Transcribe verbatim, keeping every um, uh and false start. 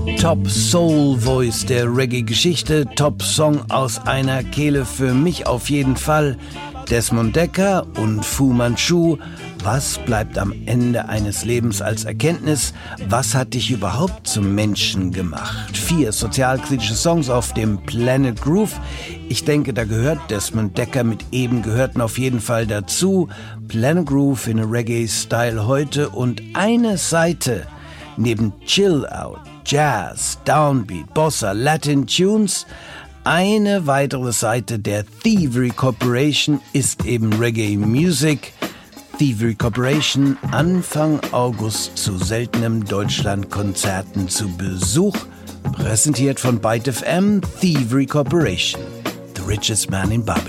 Top Soul Voice der Reggae-Geschichte, Top Song aus einer Kehle für mich auf jeden Fall. Desmond Dekker und Fu Manchu. Was bleibt am Ende eines Lebens als Erkenntnis? Was hat dich überhaupt zum Menschen gemacht? Vier sozialkritische Songs auf dem Planet Groove. Ich denke, da gehört Desmond Dekker mit eben Gehörten auf jeden Fall dazu. Planet Groove in a Reggae-Style heute und eine Seite neben Chill-Out, Jazz, Downbeat, Bossa, Latin Tunes. Eine weitere Seite der Thievery Corporation ist eben Reggae Music. Thievery Corporation Anfang August zu seltenem Deutschlandkonzerten zu Besuch. Präsentiert von Byte F M, Thievery Corporation, The Richest Man in Babylon.